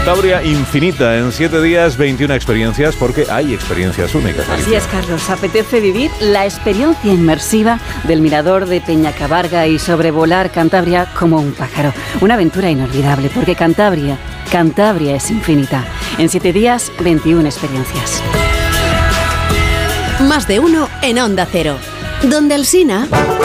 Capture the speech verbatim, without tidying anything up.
Cantabria infinita, en siete días, veintiuna experiencias, porque hay experiencias únicas. Así es, Carlos. Apetece vivir la experiencia inmersiva del mirador de Peñacabarga y sobrevolar Cantabria como un pájaro. Una aventura inolvidable, porque Cantabria, Cantabria es infinita. En siete días, veintiuna experiencias. Más de uno en Onda Cero. Donde Alsina.